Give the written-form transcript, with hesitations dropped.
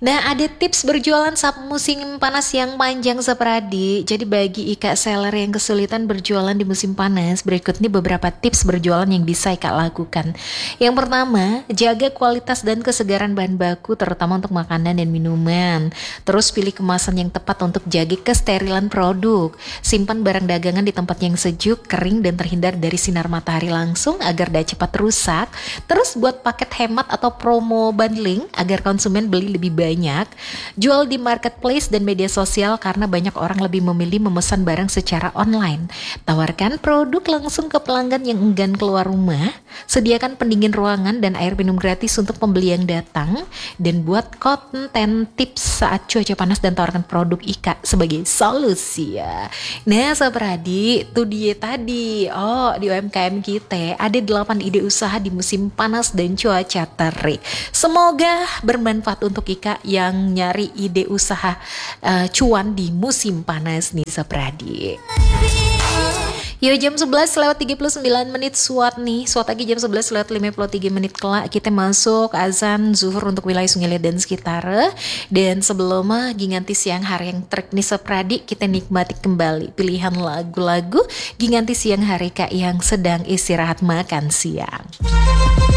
Nah, ada tips berjualan saat musim panas yang panjang seperadi. Jadi bagi Ika seller yang kesulitan berjualan di musim panas, berikut ini beberapa tips berjualan yang bisa Ika lakukan. Yang pertama, jaga kualitas dan kesegaran bahan baku terutama untuk makanan dan minuman. Terus pilih kemasan yang tepat untuk jaga kesterilan produk. Simpan barang dagangan di tempat yang sejuk, kering dan terhindar dari sinar matahari langsung agar tidak cepat rusak. Terus buat paket hemat atau promo bundling agar konsumen beli lebih banyak. Jual di marketplace dan media sosial karena banyak orang lebih memilih memesan barang secara online. Tawarkan produk langsung ke pelanggan yang enggan keluar rumah. Sediakan pendingin ruangan dan air minum gratis untuk pembeli yang datang. Dan buat konten tips saat cuaca panas dan tawarkan produk Ika sebagai solusi ya. Nah Sobat Adi, itu dia tadi. Oh, di UMKM kita ada 8 ide usaha di musim panas dan cuaca terik. Semoga bermanfaat untuk Ika yang nyari ide usaha cuan di musim panas nih Sapradi. Yo jam 11 lewat 39 menit SWAT nih. SWAT lagi jam 11 lewat 53 menit kelak kita masuk azan zuhur untuk wilayah Sungai Liat dan sekitar. Dan sebelumnya ginganti siang hari yang trek nih Sapradi, kita nikmati kembali pilihan lagu-lagu ginganti siang hari Kak yang sedang istirahat makan siang.